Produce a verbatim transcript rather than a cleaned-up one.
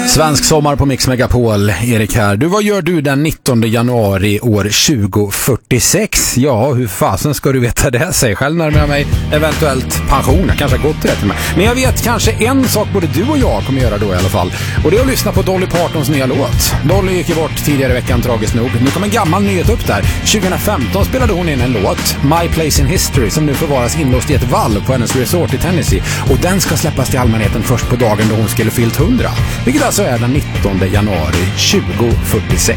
Svensk sommar på Mix Megapol, Erik här. Du, vad gör du den nittonde januari år tjugo fyrtiosex? Ja, hur fasen ska du veta det? Säg själv närmare mig eventuellt pension. Jag kanske har gått rätt med. Men jag vet kanske en sak både du och jag kommer göra då i alla fall. Och det är att lyssna på Dolly Partons nya låt. Dolly gick ju bort tidigare i veckan, tragiskt nog. Nu kommer en gammal nyhet upp där. tjugohundrafemton spelade hon in en låt, My Place in History, som nu förvaras inlåst i ett valv på hennes resort i Tennessee. Och den ska släppas till allmänheten först på dagen då hon skulle fyllt hundra. Vilket alltså är den nittonde januari tjugo fyrtiosex.